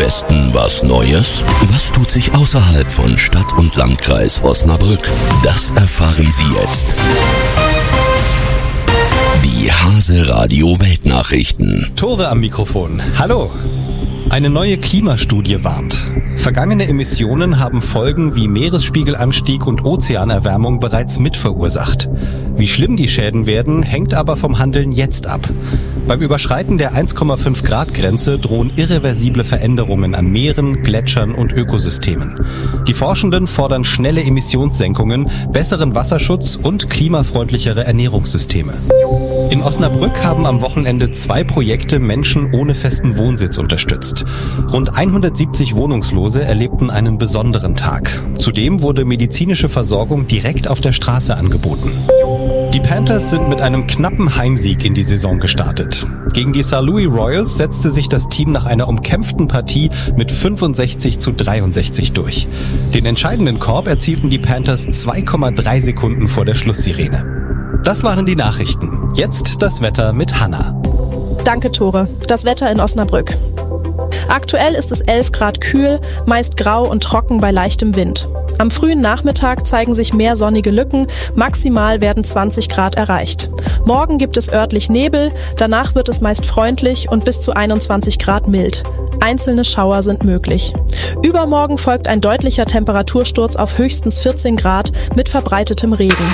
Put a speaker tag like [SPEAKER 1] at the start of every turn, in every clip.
[SPEAKER 1] Westen was Neues? Was tut sich außerhalb von Stadt und Landkreis Osnabrück? Das erfahren Sie jetzt. Die Hase-Radio Weltnachrichten.
[SPEAKER 2] Tore am Mikrofon. Hallo. Eine neue Klimastudie warnt. Vergangene Emissionen haben Folgen wie Meeresspiegelanstieg und Ozeanerwärmung bereits mitverursacht. Wie schlimm die Schäden werden, hängt aber vom Handeln jetzt ab. Beim Überschreiten der 1,5 Grad Grenze drohen irreversible Veränderungen an Meeren, Gletschern und Ökosystemen. Die Forschenden fordern schnelle Emissionssenkungen, besseren Wasserschutz und klimafreundlichere Ernährungssysteme. In Osnabrück haben am Wochenende 2 Projekte Menschen ohne festen Wohnsitz unterstützt. Rund 170 Wohnungslose erlebten einen besonderen Tag. Zudem wurde medizinische Versorgung direkt auf der Straße angeboten. Die Panthers sind mit einem knappen Heimsieg in die Saison gestartet. Gegen die St. Louis Royals setzte sich das Team nach einer umkämpften Partie mit 65:63 durch. Den entscheidenden Korb erzielten die Panthers 2,3 Sekunden vor der Schlusssirene. Das waren die Nachrichten. Jetzt das Wetter mit Hanna.
[SPEAKER 3] Danke, Tore. Das Wetter in Osnabrück. Aktuell ist es 11 Grad kühl, meist grau und trocken bei leichtem Wind. Am frühen Nachmittag zeigen sich mehr sonnige Lücken, maximal werden 20 Grad erreicht. Morgen gibt es örtlich Nebel, danach wird es meist freundlich und bis zu 21 Grad mild. Einzelne Schauer sind möglich. Übermorgen folgt ein deutlicher Temperatursturz auf höchstens 14 Grad mit verbreitetem Regen.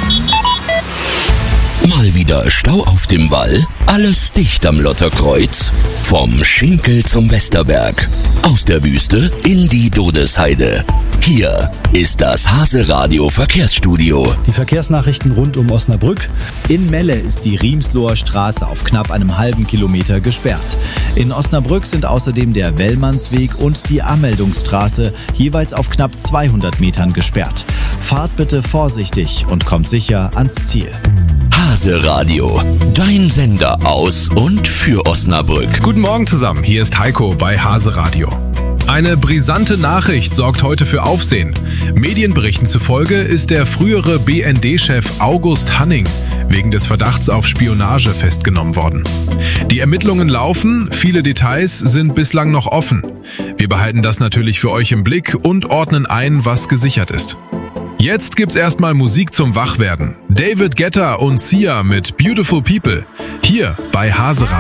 [SPEAKER 1] Mal wieder Stau auf dem Wall, alles dicht am Lotterkreuz. Vom Schinkel zum Westerberg, aus der Wüste in die Dodesheide. Hier ist das Hase-Radio Verkehrsstudio.
[SPEAKER 4] Die Verkehrsnachrichten rund um Osnabrück. In Melle ist die Riemsloher Straße auf knapp einem halben Kilometer gesperrt. In Osnabrück sind außerdem der Wellmannsweg und die Anmeldungsstraße jeweils auf knapp 200 Metern gesperrt. Fahrt bitte vorsichtig und kommt sicher ans Ziel.
[SPEAKER 1] Hase-Radio, dein Sender aus und für Osnabrück.
[SPEAKER 5] Guten Morgen zusammen, hier ist Heiko bei Hase-Radio. Eine brisante Nachricht sorgt heute für Aufsehen. Medienberichten zufolge ist der frühere BND-Chef August Hanning wegen des Verdachts auf Spionage festgenommen worden. Die Ermittlungen laufen, viele Details sind bislang noch offen. Wir behalten das natürlich für euch im Blick und ordnen ein, was gesichert ist. Jetzt gibt's erstmal Musik zum Wachwerden. David Guetta und Sia mit Beautiful People. Hier bei Hase-Radio.